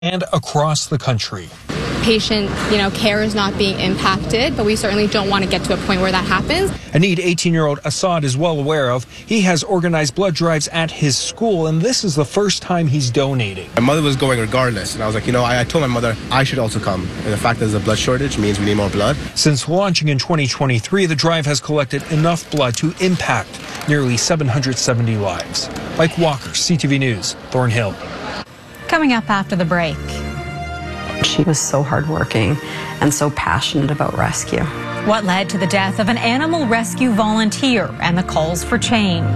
and across the country. Patient, care is not being impacted, but we certainly don't want to get to a point where that happens. Anid, 18-year-old Assad is well aware of. He has organized blood drives at his school, and this is the first time he's donating. My mother was going regardless, and I was like, I told my mother I should also come. And the fact that there's a blood shortage means we need more blood. Since launching in 2023, the drive has collected enough blood to impact nearly 770 lives. Mike Walker, CTV News, Thornhill. Coming up after the break. She was so hardworking and so passionate about rescue. What led to the death of an animal rescue volunteer and the calls for change?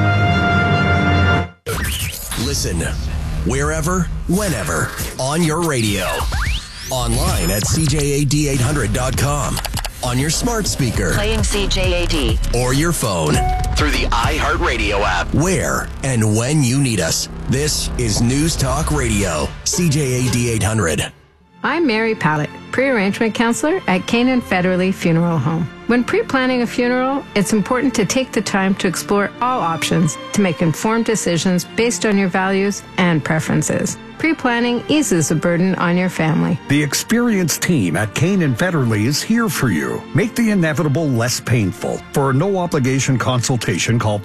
Listen, wherever, whenever, on your radio. Online at CJAD800.com. On your smart speaker. Playing CJAD. Or your phone. Through the iHeartRadio app. Where and when you need us. This is News Talk Radio. CJAD 800. I'm Mary Pallett, pre-arrangement counselor at Canaan Federally Funeral Home. When pre-planning a funeral, it's important to take the time to explore all options to make informed decisions based on your values and preferences. Pre-planning eases the burden on your family. The experienced team at Canaan Federally is here for you. Make the inevitable less painful. For a no-obligation consultation, call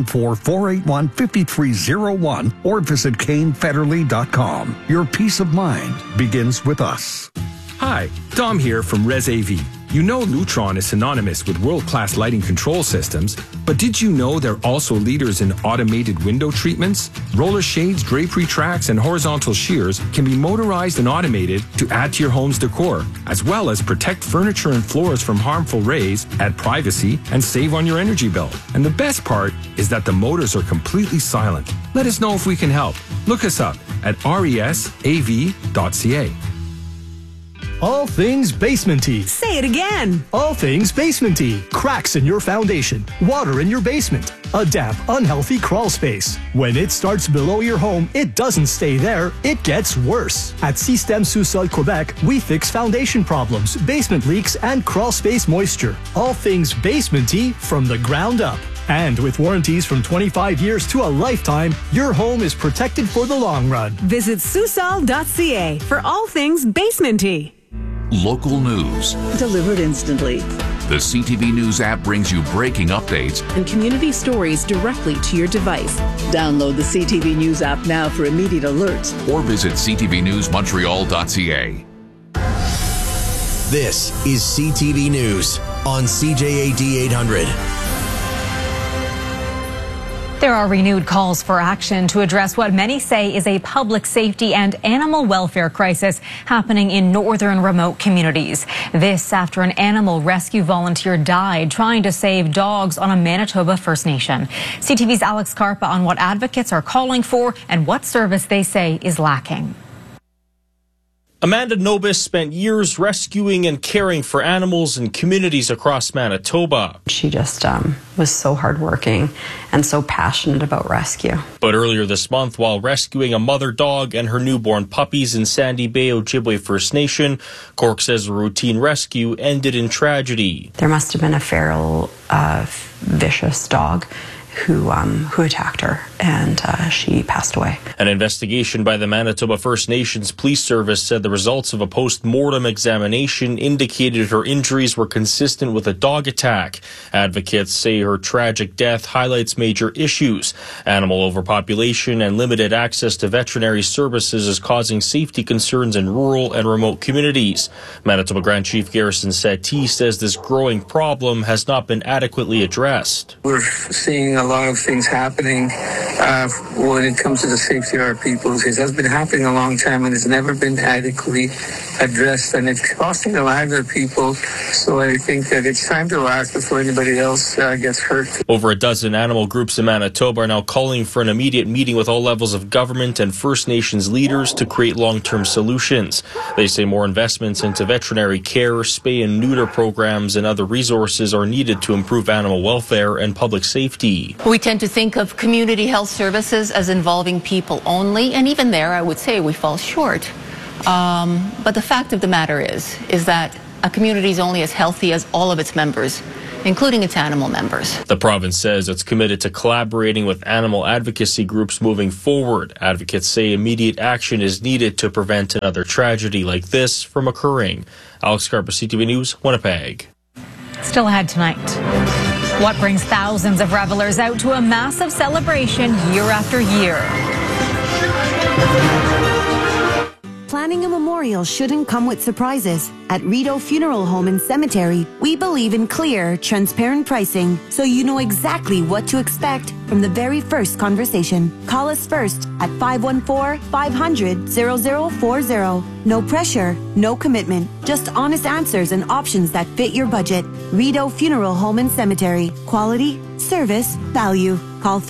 514-481-5301 or visit canefederally.com. Your peace of mind begins with us. Hi, Dom here from ResAV. You know Lutron is synonymous with world-class lighting control systems, but did you know they're also leaders in automated window treatments? Roller shades, drapery tracks, and horizontal shears can be motorized and automated to add to your home's decor, as well as protect furniture and floors from harmful rays, add privacy, and save on your energy bill. And the best part is that the motors are completely silent. Let us know if we can help. Look us up at resav.ca. All things basementy. Say it again. All things basementy. Cracks in your foundation. Water in your basement. A damp, unhealthy crawl space. When it starts below your home, it doesn't stay there. It gets worse. At Système Sous-Sol Quebec, we fix foundation problems, basement leaks, and crawl space moisture. All things basementy from the ground up. And with warranties from 25 years to a lifetime, your home is protected for the long run. Visit Sousol.ca for all things basementy. Local news. Delivered instantly. The CTV News app brings you breaking updates and community stories directly to your device. Download the CTV News app now for immediate alerts. Or visit ctvnewsmontreal.ca. This is CTV News on CJAD 800. There are renewed calls for action to address what many say is a public safety and animal welfare crisis happening in northern remote communities. This after an animal rescue volunteer died trying to save dogs on a Manitoba First Nation. CTV's Alex Carpa on what advocates are calling for and what service they say is lacking. Amanda Nobis spent years rescuing and caring for animals in communities across Manitoba. She just was so hardworking and so passionate about rescue. But earlier this month, while rescuing a mother dog and her newborn puppies in Sandy Bay, Ojibwe First Nation, Cork says a routine rescue ended in tragedy. There must have been a feral, vicious dog who attacked her, and she passed away. An investigation by the Manitoba First Nations Police Service said the results of a post-mortem examination indicated her injuries were consistent with a dog attack. Advocates say her tragic death highlights major issues. Animal overpopulation and limited access to veterinary services is causing safety concerns in rural and remote communities. Manitoba Grand Chief Garrison Settee says this growing problem has not been adequately addressed. We're seeing a lot of things happening when it comes to the safety of our people. It has been happening a long time and it's never been adequately addressed, and it's costing the lives of people. So I think that it's time to act before anybody else gets hurt. Over a dozen animal groups in Manitoba are now calling for an immediate meeting with all levels of government and First Nations leaders to create long-term solutions. They say more investments into veterinary care, spay and neuter programs, and other resources are needed to improve animal welfare and public safety. We tend to think of community health services as involving people only, and even there I would say we fall short. But the fact of the matter is that a community is only as healthy as all of its members. including its animal members. The province says it's committed to collaborating with animal advocacy groups moving forward. Advocates say immediate action is needed to prevent another tragedy like this from occurring. Alex Carper, CTV News, Winnipeg. Still ahead tonight. What brings thousands of revelers out to a massive celebration year after year? Planning a memorial shouldn't come with surprises. At Rideau Funeral Home and Cemetery, we believe in clear, transparent pricing, so you know exactly what to expect from the very first conversation. Call us first at 514-500-0040. No pressure, no commitment, just honest answers and options that fit your budget. Rideau Funeral Home and Cemetery. Quality, service, value. Call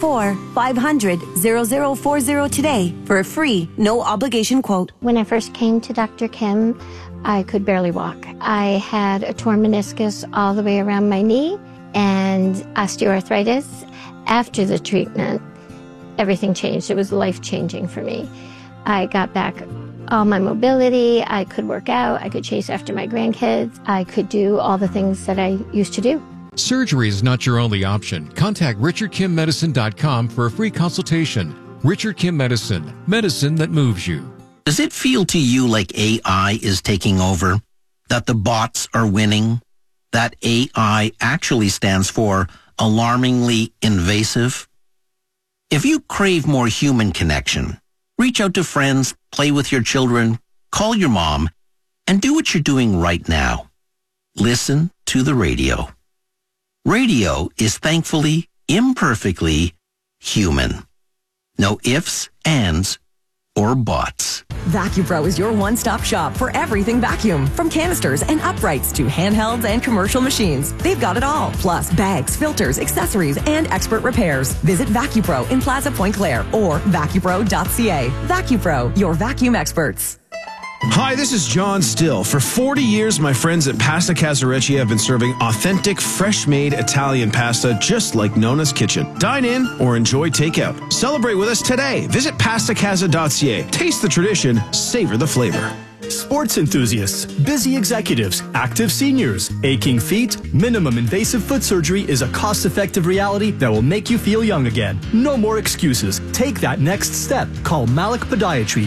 514-500-0040 today for a free, no obligation quote. When I first came to Dr. Kim, I could barely walk. I had a torn meniscus all the way around my knee and osteoarthritis. After the treatment, everything changed. It was life-changing for me. I got back all my mobility. I could work out. I could chase after my grandkids. I could do all the things that I used to do. Surgery is not your only option. Contact RichardKimMedicine.com for a free consultation. Richard Kim Medicine, medicine that moves you. Does it feel to you like AI is taking over? That the bots are winning? That AI actually stands for alarmingly invasive? If you crave more human connection, reach out to friends, play with your children, call your mom, and do what you're doing right now. Listen to the radio. Radio is thankfully, imperfectly human. No ifs, ands, or buts. VacuPro is your one-stop shop for everything vacuum. From canisters and uprights to handhelds and commercial machines. They've got it all. Plus bags, filters, accessories, and expert repairs. Visit VacuPro in Plaza Point Claire or vacupro.ca. VacuPro, your vacuum experts. Hi, this is John Still. For 40 years, my friends at Pasta Casarecci have been serving authentic, fresh-made Italian pasta just like Nona's Kitchen. Dine in or enjoy takeout. Celebrate with us today. Visit pastacasa.ca. Taste the tradition, savor the flavor. Sports enthusiasts, busy executives, active seniors, aching feet, minimum invasive foot surgery is a cost-effective reality that will make you feel young again. No more excuses. Take that next step. Call Malik Podiatry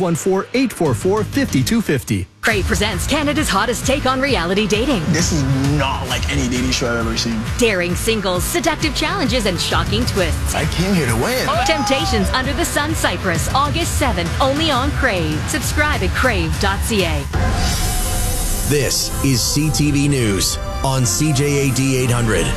514-844-5250. Crave presents Canada's hottest take on reality dating. This is not like any dating show I've ever seen. Daring singles, seductive challenges, and shocking twists. I came here to win. Temptations Under the Sun Cyprus, August 7th, only on Crave. Subscribe at crave.ca. This is CTV News on CJAD 800.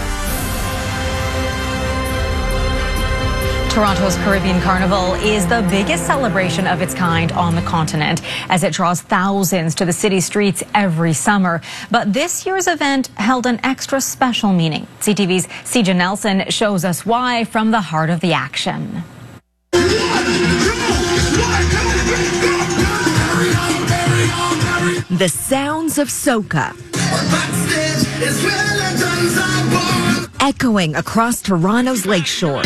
Toronto's Caribbean Carnival is the biggest celebration of its kind on the continent as it draws thousands to the city streets every summer. But this year's event held an extra special meaning. CTV's Sija Nelson shows us why from the heart of the action. The sounds of soca echoing across Toronto's lakeshore.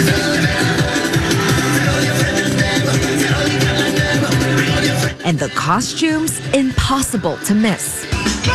And the costumes impossible to miss.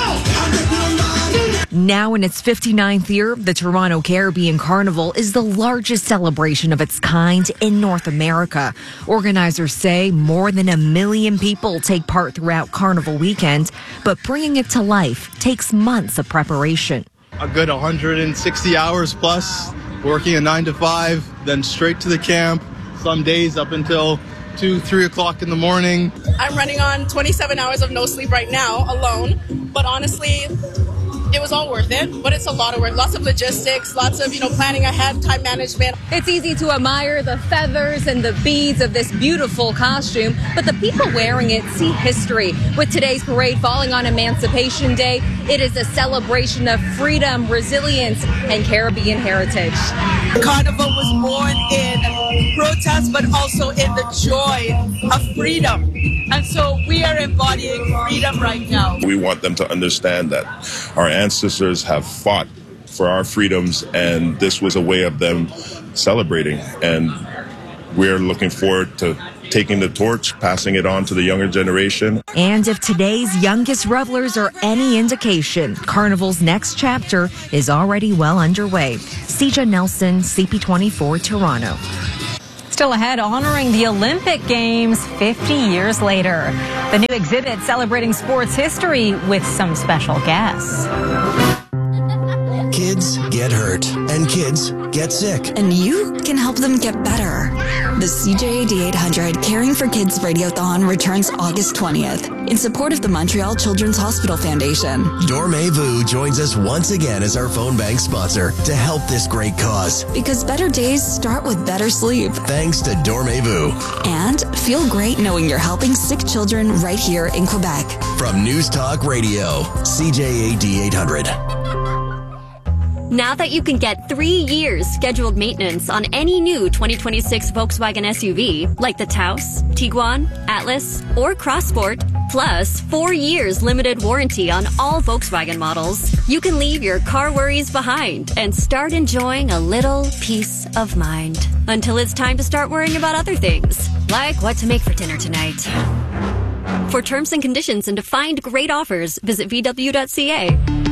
Now in its 59th year, the Toronto Caribbean Carnival is the largest celebration of its kind in North America. Organizers say more than 1 million people take part throughout Carnival weekend, but bringing it to life takes months of preparation. A good 160 hours plus, working a 9 to 5, then straight to the camp, some days up until 2, 3 o'clock in the morning. I'm running on 27 hours of no sleep right now alone, but honestly, it was all worth it, but it's a lot of work. Lots of logistics, lots of, planning ahead, time management. It's easy to admire the feathers and the beads of this beautiful costume, but the people wearing it see history. With today's parade falling on Emancipation Day, it is a celebration of freedom, resilience, and Caribbean heritage. Carnival was born in protest, but also in the joy of freedom. And so we are embodying freedom right now. We want them to understand that our ancestors have fought for our freedoms, and this was a way of them celebrating. And we're looking forward to taking the torch, passing it on to the younger generation. And if today's youngest revelers are any indication, Carnival's next chapter is already well underway. Sija Nelson, CP24, Toronto. Still ahead, honoring the Olympic Games 50 years later. The new exhibit celebrating sports history with some special guests. Kids get hurt and kids get sick. And you can help them get better. The CJAD 800 Caring for Kids Radiothon returns August 20th in support of the Montreal Children's Hospital Foundation. Dormevu joins us once again as our phone bank sponsor to help this great cause. Because better days start with better sleep. Thanks to Dormevu. And feel great knowing you're helping sick children right here in Quebec. From News Talk Radio, CJAD 800. Now that you can get 3 years scheduled maintenance on any new 2026 Volkswagen SUV, like the Taos, Tiguan, Atlas, or Crossport, plus 4 years limited warranty on all Volkswagen models, you can leave your car worries behind and start enjoying a little peace of mind. Until it's time to start worrying about other things, like what to make for dinner tonight. For terms and conditions and to find great offers, visit VW.ca.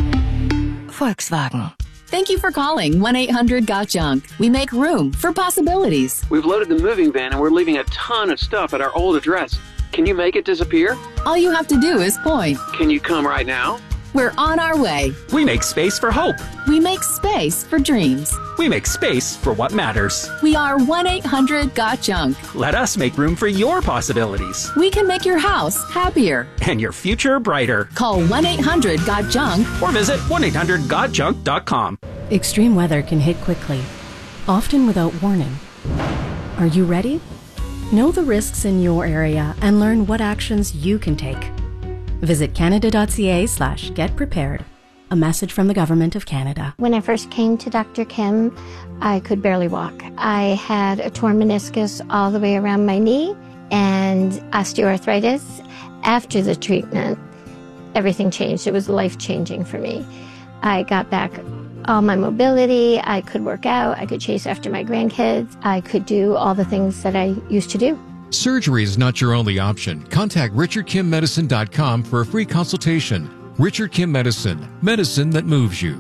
Volkswagen. Thank you for calling 1-800-GOT-JUNK. We make room for possibilities. We've loaded the moving van and we're leaving a ton of stuff at our old address. Can you make it disappear? All you have to do is point. Can you come right now? We're on our way. We make space for hope. We make space for dreams. We make space for what matters. We are 1-800-GOT-JUNK. Let us make room for your possibilities. We can make your house happier. And your future brighter. Call 1-800-GOT-JUNK. Or visit 1-800-GOT-JUNK.com. Extreme weather can hit quickly, often without warning. Are you ready? Know the risks in your area and learn what actions you can take. Visit canada.ca/getprepared. A message from the Government of Canada. When I first came to Dr. Kim, I could barely walk. I had a torn meniscus all the way around my knee and osteoarthritis. After the treatment, everything changed. It was life-changing for me. I got back all my mobility. I could work out. I could chase after my grandkids. I could do all the things that I used to do. Surgery is not your only option. Contact RichardKimMedicine.com for a free consultation. Richard Kim Medicine, medicine that moves you.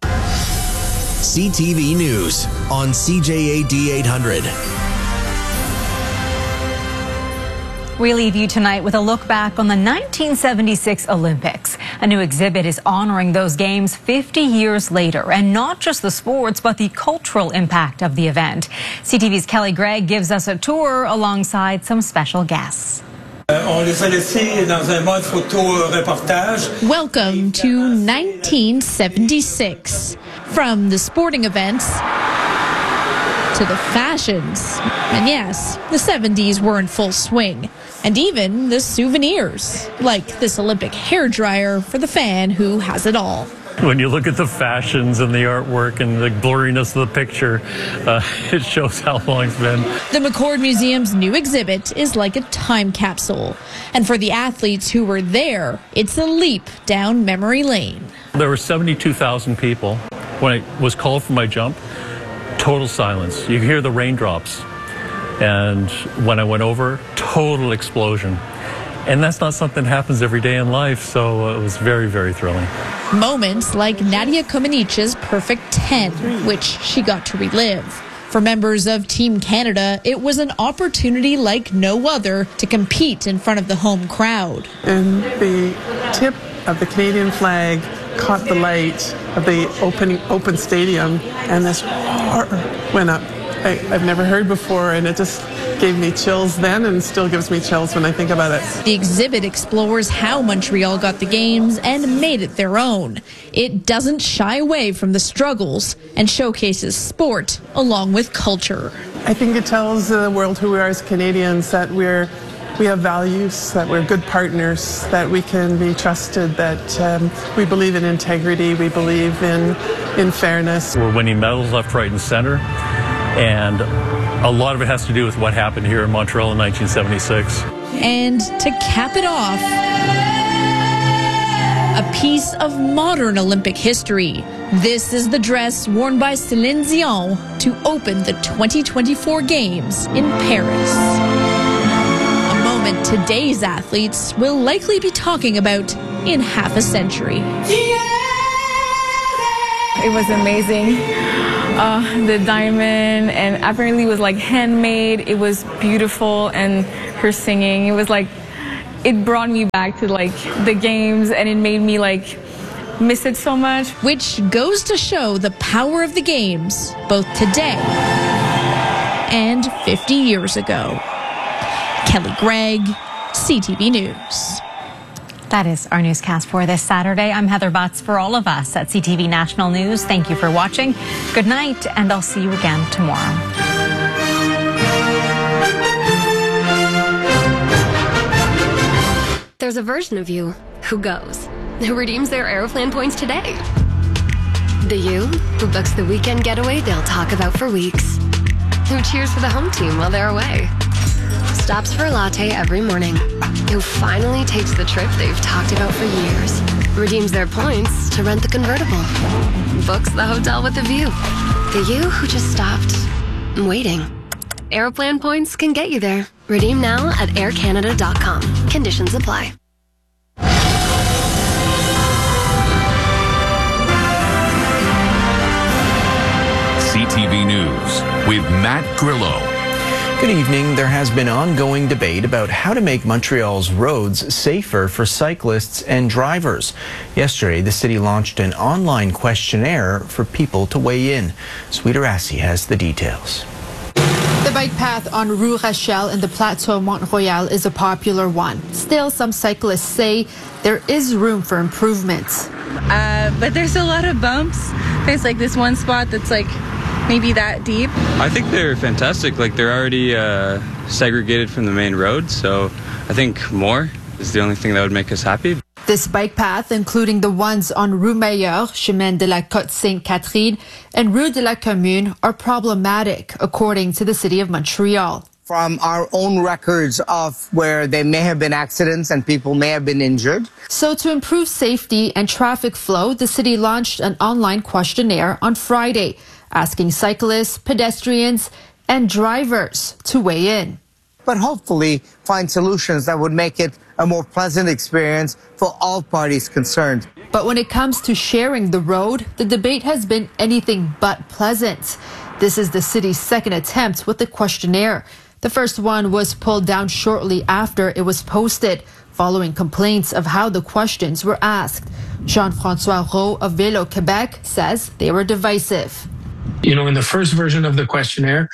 CTV News on CJAD 800. We leave you tonight with a look back on the 1976 Olympics. A new exhibit is honoring those games 50 years later, and not just the sports, but the cultural impact of the event. CTV's Kelly Gregg gives us a tour alongside some special guests. Welcome to 1976. From the sporting events to the fashions. And yes, the 70s were in full swing. And even the souvenirs, like this Olympic hairdryer for the fan who has it all. When you look at the fashions and the artwork and the blurriness of the picture, it shows how long it's been. The McCord Museum's new exhibit is like a time capsule. And for the athletes who were there, it's a leap down memory lane. There were 72,000 people. When I was called for my jump, total silence. You hear the raindrops. And when I went over, total explosion. And that's not something that happens every day in life, so it was very, very thrilling. Moments like Nadia Comaneci's perfect 10, which she got to relive. For members of Team Canada, it was an opportunity like no other to compete in front of the home crowd. And the tip of the Canadian flag caught the light of the open stadium, and this roar went up. I've never heard before, and it just gave me chills then and still gives me chills when I think about it. The exhibit explores how Montreal got the games and made it their own. It doesn't shy away from the struggles and showcases sport along with culture. I think it tells the world who we are as Canadians, that we have values, that we're good partners, that we can be trusted, that we believe in integrity, we believe in fairness. We're winning medals left, right, and center. And a lot of it has to do with what happened here in Montreal in 1976. And to cap it off, a piece of modern Olympic history. This is the dress worn by Celine Dion to open the 2024 Games in Paris. moment today's athletes will likely be talking about in half a century. It was amazing. The diamond, and apparently it was like handmade. It was beautiful, and her singing, it was like, it brought me back to like the games, and it made me like miss it so much. Which goes to show the power of the games, both today and 50 years ago. Kelly Gregg, CTV News. That is our newscast for this Saturday. I'm Heather Butts. For all of us at CTV National News, thank you for watching. Good night, and I'll see you again tomorrow. There's a version of you who goes, who redeems their Aeroplan points today. The you who books the weekend getaway they'll talk about for weeks. Who cheers for the home team while they're away. Stops for a latte every morning. Who finally takes the trip they've talked about for years. Redeems their points to rent the convertible. Books the hotel with a view. The you who just stopped waiting. Aeroplan points can get you there. Redeem now at aircanada.com. Conditions apply. CTV News with Matt Grillo. Good evening. There has been ongoing debate about how to make Montreal's roads safer for cyclists and drivers. Yesterday, the city launched an online questionnaire for people to weigh in. Sweeter Assy has the details. The bike path on Rue Rachel in the Plateau Mont-Royal is a popular one. Still, some cyclists say there is room for improvement. But there's a lot of bumps. There's like this one spot that's like maybe that deep. I think they're fantastic. Like they're already segregated from the main road, so I think more is the only thing that would make us happy. This bike path, including the ones on Rue Meilleure, Chemin de la Côte Sainte-Catherine, and Rue de la Commune, are problematic, according to the City of Montreal. From our own records of where there may have been accidents and people may have been injured. So to improve safety and traffic flow, the city launched an online questionnaire on Friday, asking cyclists, pedestrians, and drivers to weigh in. But hopefully find solutions that would make it a more pleasant experience for all parties concerned. But when it comes to sharing the road, the debate has been anything but pleasant. This is the city's second attempt with the questionnaire. The first one was pulled down shortly after it was posted, following complaints of how the questions were asked. Jean-François Roux of Vélo Québec says they were divisive. You know, in the first version of the questionnaire,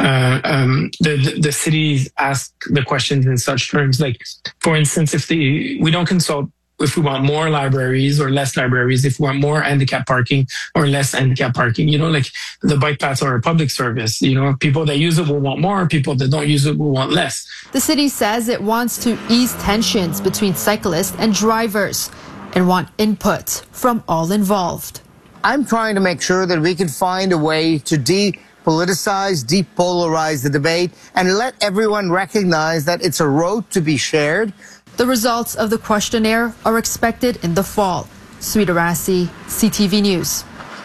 the city asked the questions in such terms, like, for instance, we don't consult if we want more libraries or less libraries, if we want more handicap parking or less handicap parking. You know, like the bike paths are a public service. You know, people that use it will want more, people that don't use it will want less. The city says it wants to ease tensions between cyclists and drivers and want input from all involved. I'm trying to make sure that we can find a way to depoliticize, depolarize the debate, and let everyone recognize that it's a road to be shared. The results of the questionnaire are expected in the fall. Sweeter Assy, CTV News.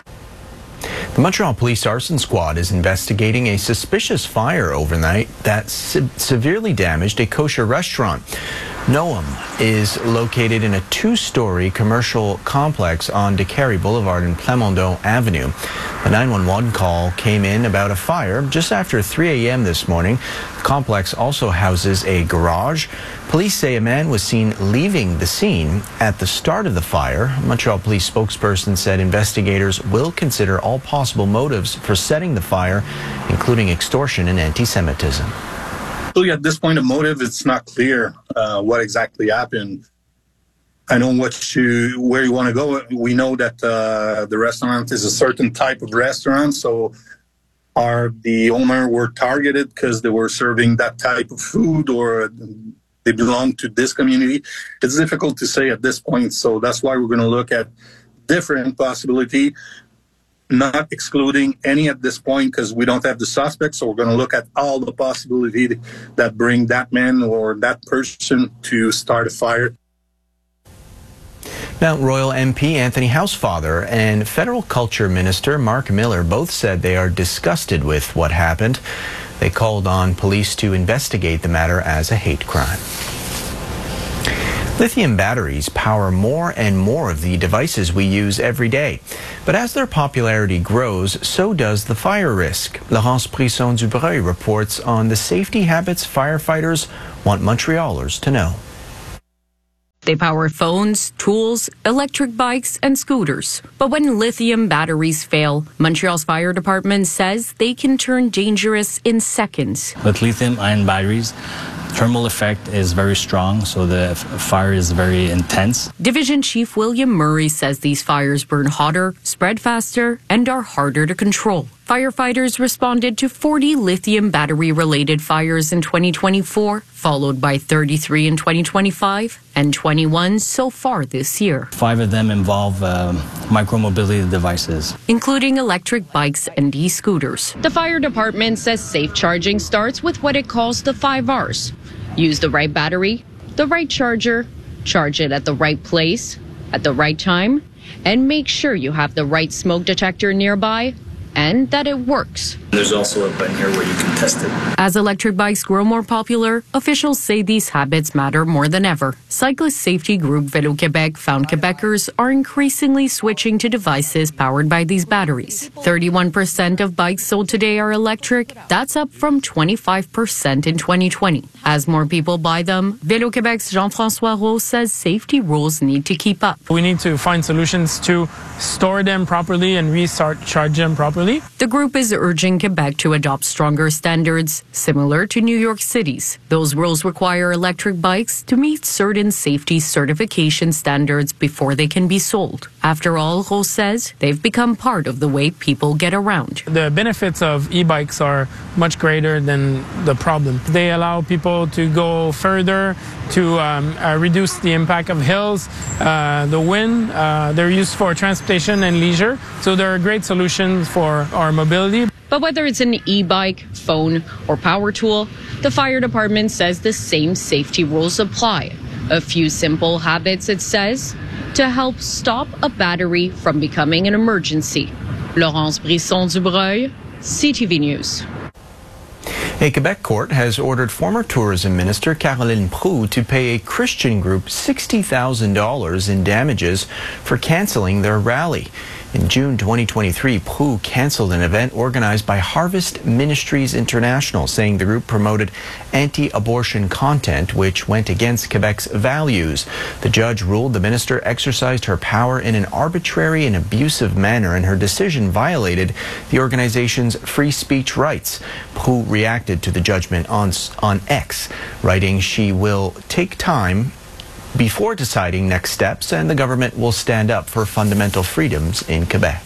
The Montreal Police Arson Squad is investigating a suspicious fire overnight that severely damaged a kosher restaurant. Noam is located in a two-story commercial complex on DeCarry Boulevard and Plamondon Avenue. A 911 call came in about a fire just after 3 a.m. this morning. The complex also houses a garage. Police say a man was seen leaving the scene at the start of the fire. A Montreal Police spokesperson said investigators will consider all possible motives for setting the fire, including extortion and anti-Semitism. At this point of motive, it's not clear what exactly happened. I know where you want to go. We know that the restaurant is a certain type of restaurant, so the owner were targeted because they were serving that type of food or they belong to this community. It's difficult to say at this point, so that's why we're going to look at different possibility. Not excluding any at this point because we don't have the suspects, so we're going to look at all the possibilities that bring that man or that person to start a fire. Mount Royal MP Anthony Housefather and Federal Culture Minister Mark Miller both said they are disgusted with what happened. They called on police to investigate the matter as a hate crime. Lithium batteries power more and more of the devices we use every day. But as their popularity grows, so does the fire risk. Laurence Brisson-Dubreuil reports on the safety habits firefighters want Montrealers to know. They power phones, tools, electric bikes, and scooters. But when lithium batteries fail, Montreal's fire department says they can turn dangerous in seconds. With lithium-ion batteries, thermal effect is very strong, so the fire is very intense. Division Chief William Murray says these fires burn hotter, spread faster, and are harder to control. Firefighters responded to 40 lithium battery-related fires in 2024, followed by 33 in 2025, and 21 so far this year. 5 of them involve micromobility devices, including electric bikes and e-scooters. The fire department says safe charging starts with what it calls the 5 R's. Use the right battery, the right charger, charge it at the right place, at the right time, and make sure you have the right smoke detector nearby and that it works. There's also a button here where you can test it. As electric bikes grow more popular, officials say these habits matter more than ever. Cyclist safety group Vélo Québec found Quebecers are increasingly switching to devices powered by these batteries. 31% of bikes sold today are electric. That's up from 25% in 2020. As more people buy them, Vélo Québec's Jean-François Roux says safety rules need to keep up. We need to find solutions to store them properly and charge them properly. The group is urging Quebec to adopt stronger standards, similar to New York City's. Those rules require electric bikes to meet certain safety certification standards before they can be sold. After all, Roux says they've become part of the way people get around. The benefits of e-bikes are much greater than the problem. They allow people to go further, to reduce the impact of hills, the wind. They're used for transportation and leisure, so they're a great solution for our mobility. But whether it's an e-bike, phone, or power tool, the fire department says the same safety rules apply. A few simple habits, it says, to help stop a battery from becoming an emergency. Laurence Brisson-Dubreuil, CTV News. A Quebec court has ordered former tourism minister Caroline Proulx to pay a Christian group $60,000 in damages for canceling their rally. In June 2023, Proulx canceled an event organized by Harvest Ministries International, saying the group promoted anti-abortion content, which went against Quebec's values. The judge ruled the minister exercised her power in an arbitrary and abusive manner, and her decision violated the organization's free speech rights. Proulx reacted to the judgment on X, writing she will take time before deciding next steps, and the government will stand up for fundamental freedoms in Quebec.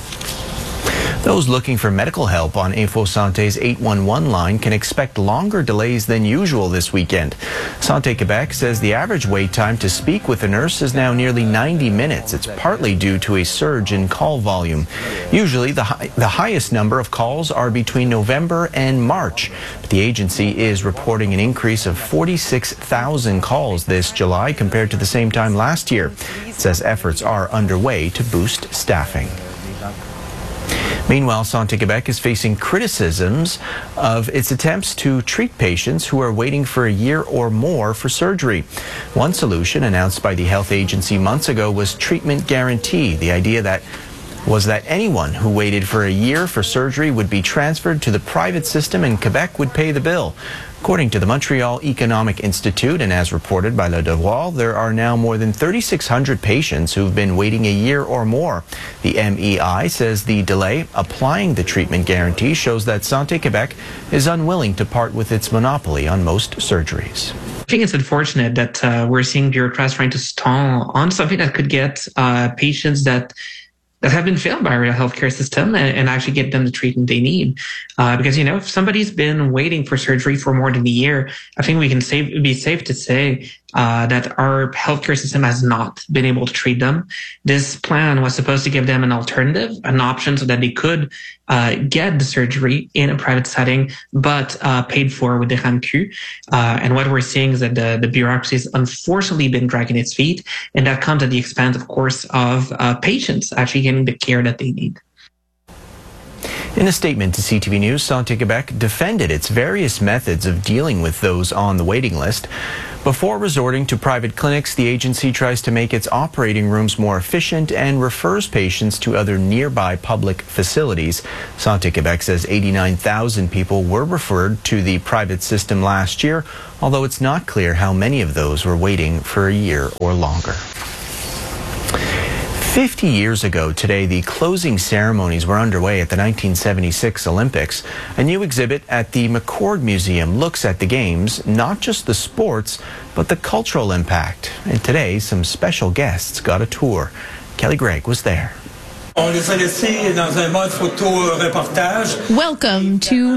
Those looking for medical help on Info Santé's 811 line can expect longer delays than usual this weekend. Santé Quebec says the average wait time to speak with a nurse is now nearly 90 minutes. It's partly due to a surge in call volume. Usually the highest number of calls are between November and March. But the agency is reporting an increase of 46,000 calls this July compared to the same time last year. It says efforts are underway to boost staffing. Meanwhile, Santé Quebec is facing criticisms of its attempts to treat patients who are waiting for a year or more for surgery. One solution announced by the health agency months ago was treatment guarantee. The idea was that anyone who waited for a year for surgery would be transferred to the private system and Quebec would pay the bill. According to the Montreal Economic Institute, and as reported by Le Devoir, there are now more than 3,600 patients who've been waiting a year or more. The MEI says the delay applying the treatment guarantee shows that Santé Quebec is unwilling to part with its monopoly on most surgeries. I think it's unfortunate that we're seeing bureaucrats trying to stall on something that could get patients that have been failed by our healthcare system and actually get them the treatment they need. Because, if somebody's been waiting for surgery for more than a year, I think we can be safe to say that our healthcare system has not been able to treat them. This plan was supposed to give them an alternative, an option so that they could get the surgery in a private setting, but paid for with the RAMQ. And what we're seeing is that the bureaucracy has unfortunately been dragging its feet, and that comes at the expense, of course, of patients actually getting the care that they need. In a statement to CTV News, Santé Québec defended its various methods of dealing with those on the waiting list. Before resorting to private clinics, the agency tries to make its operating rooms more efficient and refers patients to other nearby public facilities. Santé Québec says 89,000 people were referred to the private system last year, although it's not clear how many of those were waiting for a year or longer. 50 years ago today, the closing ceremonies were underway at the 1976 Olympics. A new exhibit at the McCord Museum looks at the Games, not just the sports, but the cultural impact. And today, some special guests got a tour. Kelly Gregg was there. Welcome to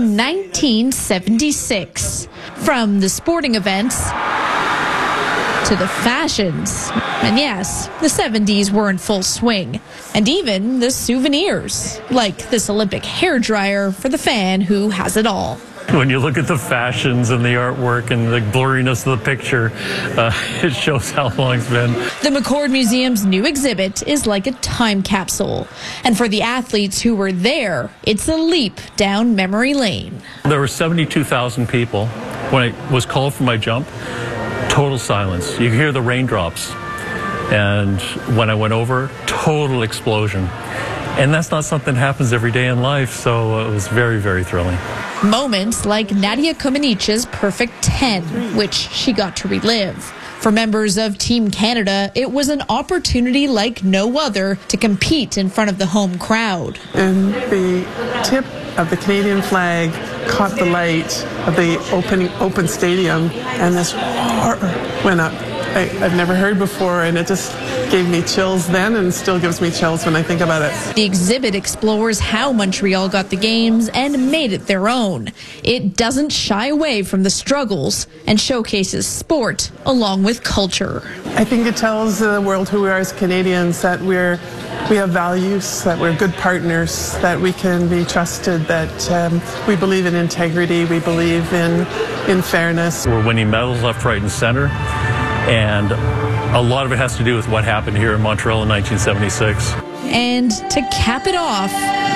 1976. From the sporting events to the fashions. And yes, the 70s were in full swing. And even the souvenirs, like this Olympic hairdryer for the fan who has it all. When you look at the fashions and the artwork and the blurriness of the picture, it shows how long it's been. The McCord Museum's new exhibit is like a time capsule. And for the athletes who were there, it's a leap down memory lane. There were 72,000 people when I was called for my jump. Total silence. You hear the raindrops. And when I went over, total explosion. And that's not something that happens every day in life, so it was very, very thrilling. Moments like Nadia Comaneci's perfect 10, which she got to relive. For members of Team Canada, it was an opportunity like no other to compete in front of the home crowd. And the tip of the Canadian flag caught the light of the open stadium, and this roar went up. I've never heard before, and it just gave me chills then and still gives me chills when I think about it. The exhibit explores how Montreal got the Games and made it their own. It doesn't shy away from the struggles and showcases sport along with culture. I think it tells the world who we are as Canadians, that we have values, that we're good partners, that we can be trusted, that we believe in integrity, we believe in fairness. We're winning medals left, right, and center. And a lot of it has to do with what happened here in Montreal in 1976. And to cap it off,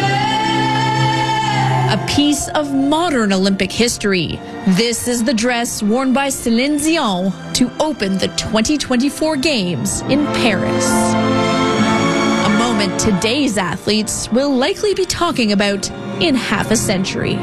a piece of modern Olympic history. This is the dress worn by Celine Dion to open the 2024 Games in Paris. A moment today's athletes will likely be talking about in half a century.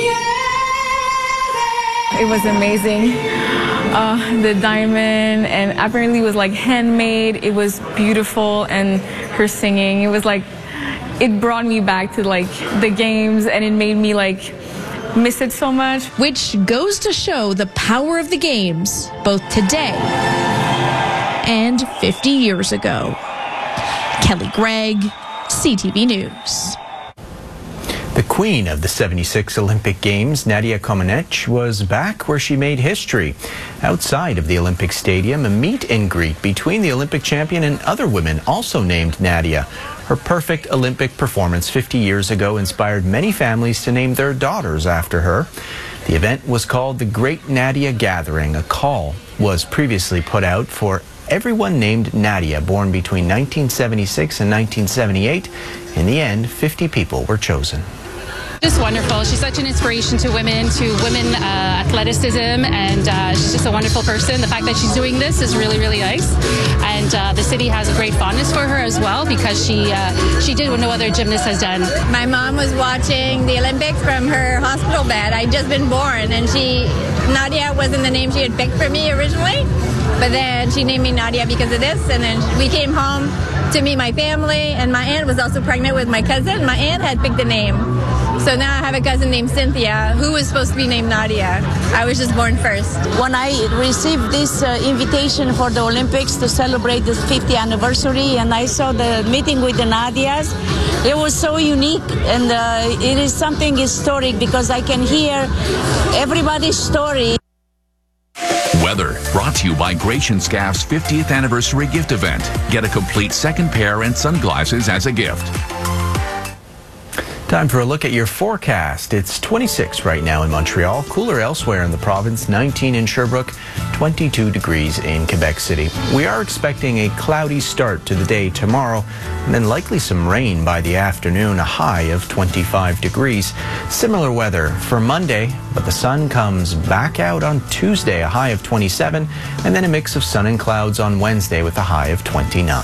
It was amazing. The diamond, and apparently it was like handmade. It was beautiful, and her singing, it was like, it brought me back to like the Games, and it made me like miss it so much. Which goes to show the power of the Games, both today and 50 years ago. Kelly Gregg, CTV News. The queen of the 76 Olympic Games, Nadia Comaneci, was back where she made history. Outside of the Olympic Stadium, a meet and greet between the Olympic champion and other women also named Nadia. Her perfect Olympic performance 50 years ago inspired many families to name their daughters after her. The event was called the Great Nadia Gathering. A call was previously put out for everyone named Nadia born between 1976 and 1978. In the end, 50 people were chosen. Just wonderful. She's such an inspiration to women athleticism, and she's just a wonderful person. The fact that she's doing this is really, really nice. And the city has a great fondness for her as well, because she did what no other gymnast has done. My mom was watching the Olympics from her hospital bed. I'd just been born, and Nadia wasn't the name she had picked for me originally, but then she named me Nadia because of this, and then we came home to meet my family, and my aunt was also pregnant with my cousin. My aunt had picked the name. So now I have a cousin named Cynthia, who was supposed to be named Nadia. I was just born first. When I received this invitation for the Olympics to celebrate the 50th anniversary, and I saw the meeting with the Nadias, it was so unique, and it is something historic because I can hear everybody's story. Weather brought to you by Gratian Scaff's 50th anniversary gift event. Get a complete second pair and sunglasses as a gift. Time for a look at your forecast. It's 26 right now in Montreal, cooler elsewhere in the province, 19 in Sherbrooke, 22 degrees in Quebec City. We are expecting a cloudy start to the day tomorrow, and then likely some rain by the afternoon, a high of 25 degrees. Similar weather for Monday, but the sun comes back out on Tuesday, a high of 27, and then a mix of sun and clouds on Wednesday with a high of 29.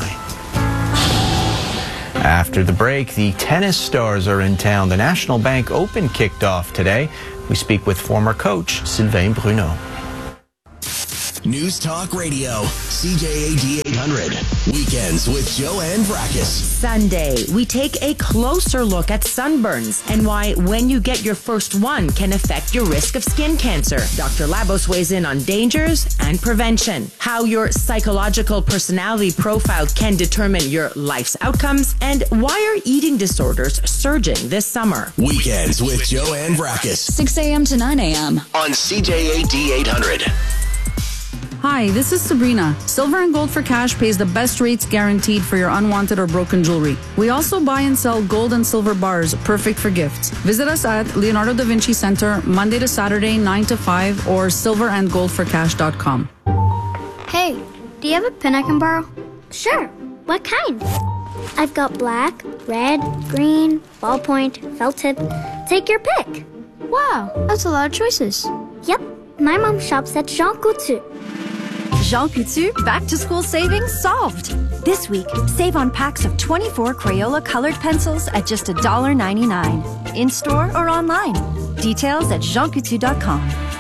After the break, the tennis stars are in town. The National Bank Open kicked off today. We speak with former coach Sylvain Bruneau. News Talk Radio, CJAD 800. Weekends with Joanne Vrackus. Sunday, we take a closer look at sunburns and why when you get your first one can affect your risk of skin cancer. Dr. Labos weighs in on dangers and prevention, how your psychological personality profile can determine your life's outcomes, and why are eating disorders surging this summer. Weekends with Joanne Vrackus. 6 a.m. to 9 a.m. on CJAD 800. Hi, this is Sabrina. Silver and Gold for Cash pays the best rates guaranteed for your unwanted or broken jewelry. We also buy and sell gold and silver bars, perfect for gifts. Visit us at Leonardo da Vinci Center, Monday to Saturday, 9 to 5, or silverandgoldforcash.com. Hey, do you have a pen I can borrow? Sure. What kind? I've got black, red, green, ballpoint, felt tip. Take your pick. Wow, that's a lot of choices. Yep, my mom shops at Jean Coutu. Jean Coutu back to school savings solved. This week, save on packs of 24 Crayola colored pencils at just $1.99. In store or online. Details at jeancoutu.com.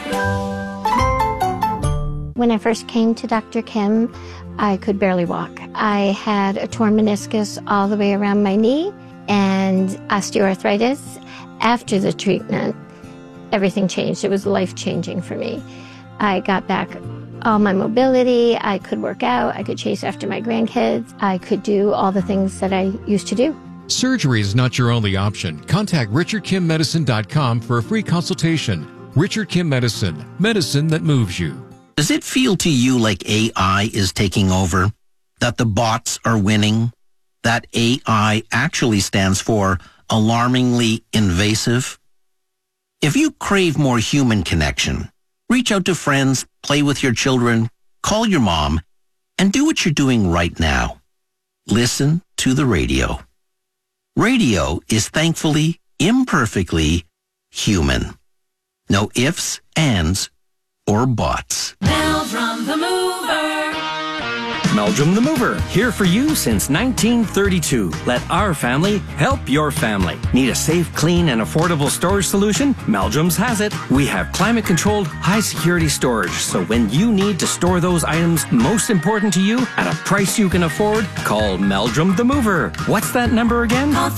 When I first came to Dr. Kim, I could barely walk. I had a torn meniscus all the way around my knee and osteoarthritis. After the treatment, everything changed. It was life-changing for me. I got back all my mobility. I could work out. I could chase after my grandkids. I could do all the things that I used to do. Surgery is not your only option. Contact RichardKimMedicine.com for a free consultation. Richard Kim Medicine, medicine that moves you. Does it feel to you like AI is taking over? That the bots are winning? That AI actually stands for alarmingly invasive? If you crave more human connection, reach out to friends, play with your children, call your mom, and do what you're doing right now. Listen to the radio. Radio is thankfully, imperfectly human. No ifs, ands, or buts. Meldrum the Mover. Meldrum the Mover, here for you since 1932. Let our family help your family. Need a safe, clean, and affordable storage solution? Meldrum's has it. We have climate-controlled, high-security storage, so when you need to store those items most important to you at a price you can afford, call Meldrum the Mover. What's that number again? Call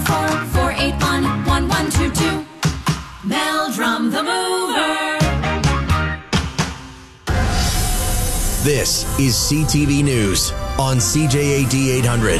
514-481-1122. Meldrum the Mover. This is CTV News on CJAD 800.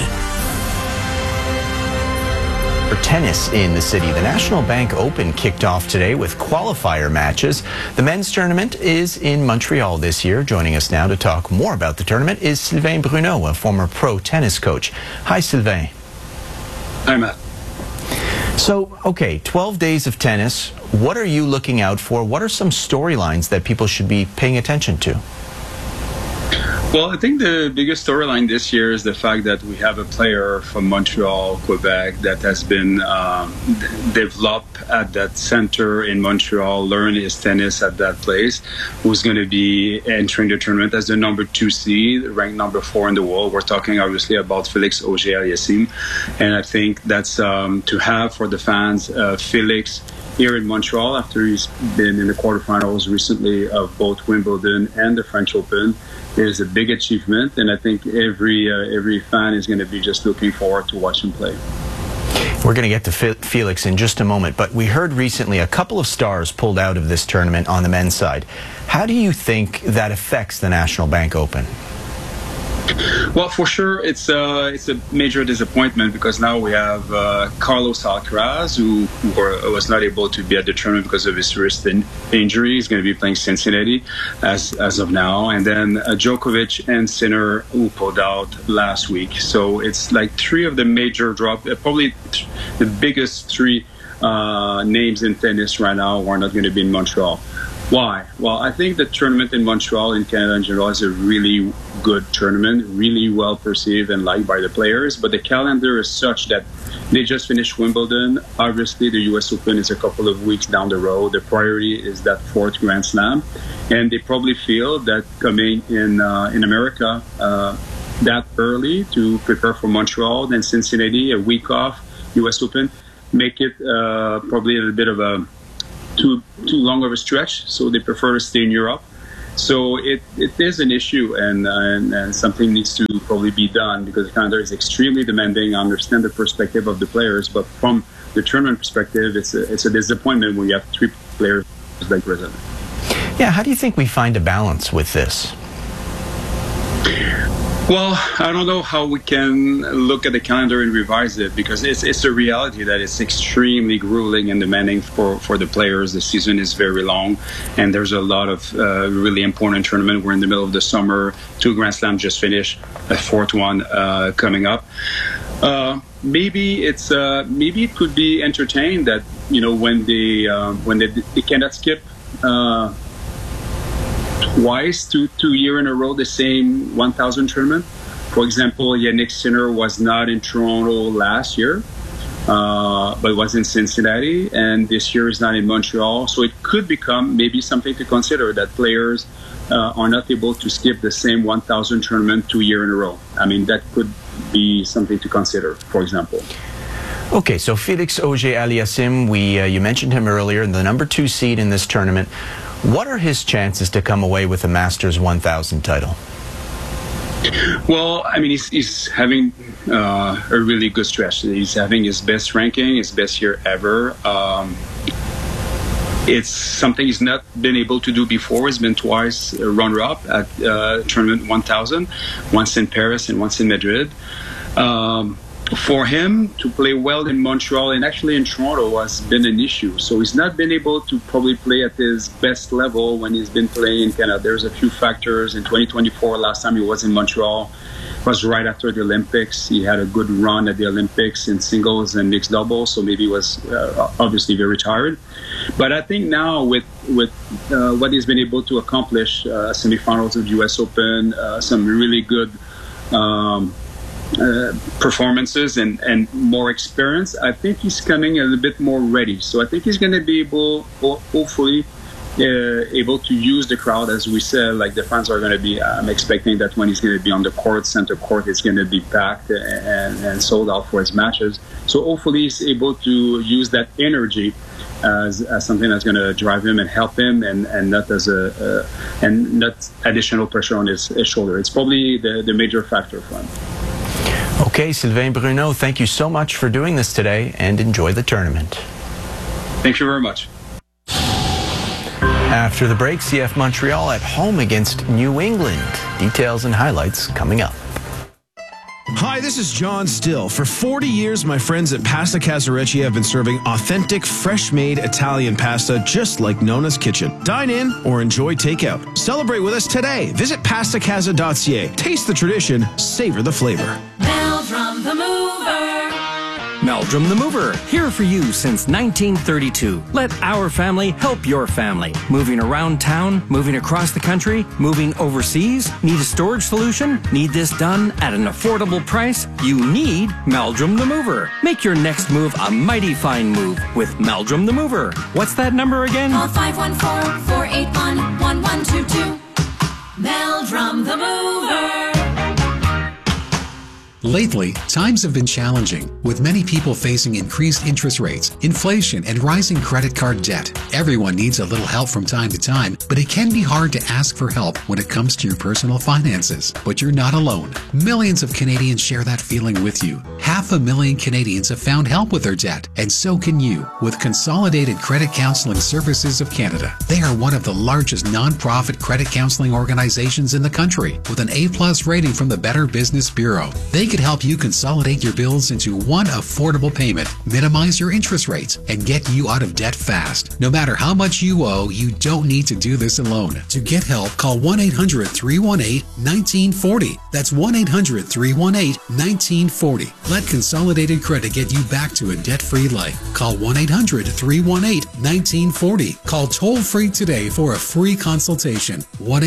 For tennis in the city, the National Bank Open kicked off today with qualifier matches. The men's tournament is in Montreal this year. Joining us now to talk more about the tournament is Sylvain Bruneau, a former pro tennis coach. Hi, Sylvain. Hi, Matt. So, okay, 12 days of tennis. What are you looking out for? What are some storylines that people should be paying attention to? Well, I think the biggest storyline this year is the fact that we have a player from Montreal, Quebec, that has been developed at that center in Montreal, learn his tennis at that place, who's going to be entering the tournament as the number 2 seed, ranked number 4 in the world. We're talking obviously about Felix Auger-Aliassime. And I think that's to have for the fans, Felix here in Montreal after he's been in the quarterfinals recently of both Wimbledon and the French Open. Is a big achievement, and I think every fan is going to be just looking forward to watch him play. We're going to get to Felix in just a moment, but we heard recently a couple of stars pulled out of this tournament on the men's side. How do you think that affects the National Bank Open? Well, for sure, it's a major disappointment because now we have Carlos Alcaraz, who was not able to be at the tournament because of his wrist injury. He's going to be playing Cincinnati as of now, and then Djokovic and Sinner, who pulled out last week. So it's like three of the major probably the biggest three names in tennis right now are not going to be in Montreal. Why? Well, I think the tournament in Montreal, in Canada in general, is a really good tournament, really well perceived and liked by the players. But the calendar is such that they just finished Wimbledon. Obviously, the U.S. Open is a couple of weeks down the road. The priority is that fourth Grand Slam. And they probably feel that coming in America that early to prepare for Montreal, then Cincinnati, a week off, U.S. Open, make it probably a little bit of a too long of a stretch, so they prefer to stay in Europe. So it is an issue, and something needs to probably be done because the calendar is extremely demanding. I understand the perspective of the players, but from the tournament perspective, it's a disappointment when you have three players like Brazil. Yeah, how do you think we find a balance with this? Well, I don't know how we can look at the calendar and revise it because it's a reality that it's extremely grueling and demanding for the players. The season is very long, and there's a lot of really important tournaments. We're in the middle of the summer. 2 Grand Slams just finished, a fourth one coming up. Maybe it could be entertained that when they cannot skip twice, two years in a row, the same 1,000 tournament. For example, Yannick Sinner was not in Toronto last year, but was in Cincinnati, and this year is not in Montreal. So it could become maybe something to consider that players are not able to skip the same 1,000 tournament 2 years in a row. I mean, that could be something to consider, for example. Okay, so Felix Auger-Aliassime, you mentioned him earlier, the number 2 seed in this tournament. What are his chances to come away with a Masters 1000 title? Well, I mean, he's having a really good stretch. He's having his best ranking, his best year ever. It's something he's not been able to do before. He's been twice runner-up at Tournament 1000, once in Paris and once in Madrid. For him to play well in Montreal and actually in Toronto has been an issue. So he's not been able to probably play at his best level when he's been playing in Canada. There's a few factors. In 2024, last time he was in Montreal, was right after the Olympics. He had a good run at the Olympics in singles and mixed doubles, so maybe he was obviously very tired. But I think now with what he's been able to accomplish, semifinals of the U.S. Open, some really good performances and more experience, I think he's coming a little bit more ready. So I think he's going to be able, hopefully, able to use the crowd, as we said. Like the fans are going to be, I'm expecting that when he's going to be on the court, center court, it's going to be packed and sold out for his matches. So hopefully he's able to use that energy as something that's going to drive him and help him, and not as and not additional pressure on his shoulder. It's probably the major factor for him. Okay, Sylvain Bruneau, thank you so much for doing this today, and enjoy the tournament. Thank you very much. After the break, CF Montreal at home against New England. Details and highlights coming up. Hi, this is John Still. For 40 years, my friends at Pasta Casarecci have been serving authentic, fresh-made Italian pasta just like Nona's Kitchen. Dine in or enjoy takeout. Celebrate with us today. Visit pastacasa.ca. Taste the tradition, savor the flavor. Meldrum the Mover. Meldrum the Mover, here for you since 1932. Let our family help your family. Moving around town, moving across the country, moving overseas? Need a storage solution? Need this done at an affordable price? You need Meldrum the Mover. Make your next move a mighty fine move with Meldrum the Mover. What's that number again? Call 514-481-1122. Meldrum the Mover. Lately, times have been challenging, with many people facing increased interest rates, inflation, and rising credit card debt. Everyone needs a little help from time to time, but it can be hard to ask for help when it comes to your personal finances. But you're not alone. Millions of Canadians share that feeling with you. Have 500,000 Canadians have found help with their debt, and so can you with Consolidated Credit Counseling Services of Canada. They are one of the largest non-profit credit counseling organizations in the country with an A+ rating from the Better Business Bureau. They could help you consolidate your bills into one affordable payment, minimize your interest rates, and get you out of debt fast. No matter how much you owe, you don't need to do this alone. To get help, call 1-800-318-1940. That's 1-800-318-1940. Let Consolidated Credit get you back to a debt-free life. Call 1-800-318-1940. Call toll-free today for a free consultation.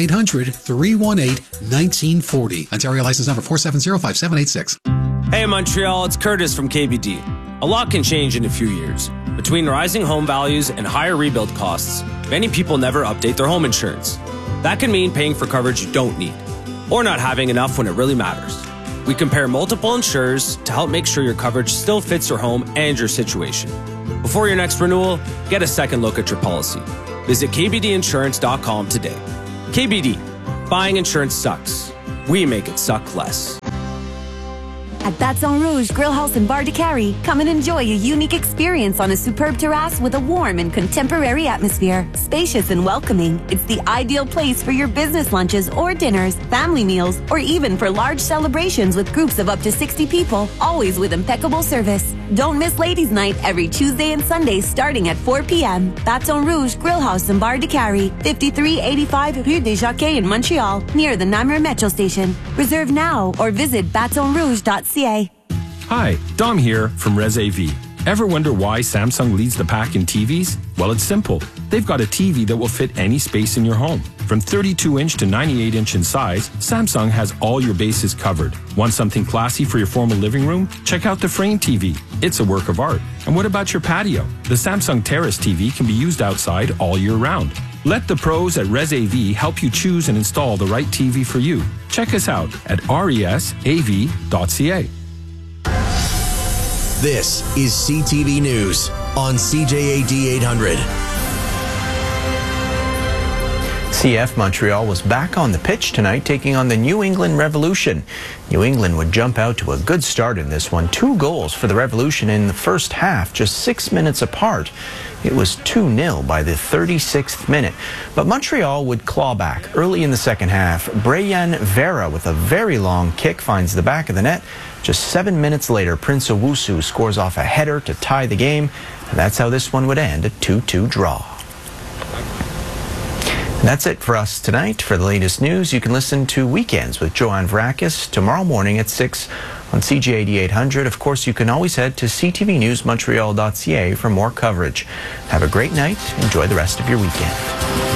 1-800-318-1940. Ontario license number 4705786. Hey Montreal, it's Curtis from KBD. A lot can change in a few years. Between rising home values and higher rebuild costs, many people never update their home insurance. That can mean paying for coverage you don't need, or not having enough when it really matters. We compare multiple insurers to help make sure your coverage still fits your home and your situation. Before your next renewal, get a second look at your policy. Visit kbdinsurance.com today. KBD, buying insurance sucks. We make it suck less. At Baton Rouge Grill House and Bar de Carry, come and enjoy a unique experience on a superb terrace with a warm and contemporary atmosphere. Spacious and welcoming, it's the ideal place for your business lunches or dinners, family meals, or even for large celebrations with groups of up to 60 people, always with impeccable service. Don't miss Ladies' Night every Tuesday and Sunday starting at 4 p.m. Baton Rouge Grill House and Bar de Carry, 5385 Rue des Jockeys in Montreal, near the Namur Metro Station. Reserve now or visit batonrouge.ca. Hi, Dom here from Res AV. Ever wonder why Samsung leads the pack in TVs? Well, it's simple. They've got a TV that will fit any space in your home. From 32-inch to 98-inch in size, Samsung has all your bases covered. Want something classy for your formal living room? Check out the Frame TV. It's a work of art. And what about your patio? The Samsung Terrace TV can be used outside all year round. Let the pros at Res AV help you choose and install the right TV for you. Check us out at resav.ca. This is CTV News on CJAD 800. CF Montreal was back on the pitch tonight, taking on the New England Revolution. New England would jump out to a good start in this one. 2 goals for the Revolution in the first half, just 6 minutes apart. It was 2-0 by the 36th minute. But Montreal would claw back. Early in the second half, Brian Vera with a very long kick finds the back of the net. Just 7 minutes later, Prince Owusu scores off a header to tie the game. And that's how this one would end, a 2-2 draw. And that's it for us tonight. For the latest news, you can listen to Weekends with Joanne Vrakis tomorrow morning at 6 on CJAD 800. Of course, you can always head to ctvnewsmontreal.ca for more coverage. Have a great night. Enjoy the rest of your weekend.